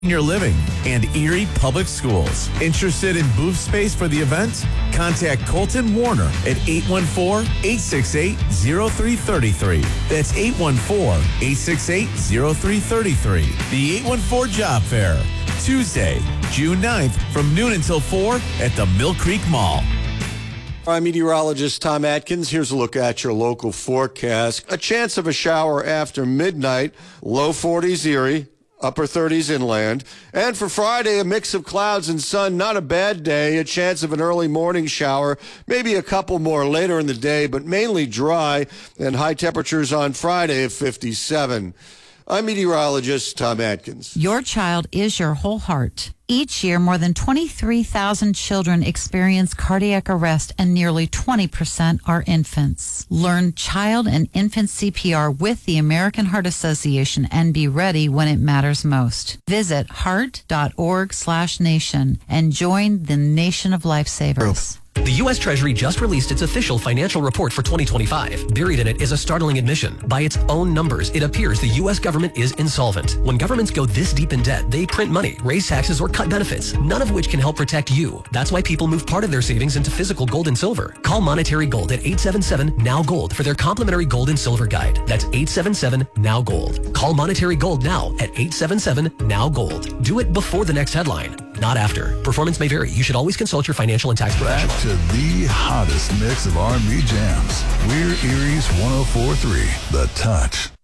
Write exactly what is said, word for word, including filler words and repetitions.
Senior Living, and Erie Public Schools. Interested in booth space for the event? Contact Colton Warner at eight one four, eight six eight, zero three three three. That's eight one four, eight six eight, zero three three three. The eight one four Job Fair, Tuesday, June ninth from noon until four at the Mill Creek Mall. I'm meteorologist Tom Atkins. Here's a look at your local forecast. A chance of a shower after midnight, low forties Erie, upper thirties inland. And for Friday, a mix of clouds and sun. Not a bad day. A chance of an early morning shower. Maybe a couple more later in the day, but mainly dry. And high temperatures on Friday of fifty-seven. I'm meteorologist Tom Atkins. Your child is your whole heart. Each year, more than twenty-three thousand children experience cardiac arrest, and nearly twenty percent are infants. Learn child and infant C P R with the American Heart Association and be ready when it matters most. Visit heart.org slash nation and join the nation of lifesavers. The U S Treasury just released its official financial report for twenty twenty-five. Buried in it is a startling admission. By its own numbers, it appears the U S government is insolvent. When governments go this deep in debt, they print money, raise taxes, or cut benefits, none of which can help protect you. That's why people move part of their savings into physical gold and silver. Call Monetary Gold at eight seven seven, N O W Gold for their complimentary gold and silver guide. That's eight seven seven, N O W Gold. Call Monetary Gold now at eight seven seven, N O W Gold. Do it before the next headline, not after. Performance may vary. You should always consult your financial and tax professional. Back to the hottest mix of R and B jams. We're Erie's one oh four point three, The Touch.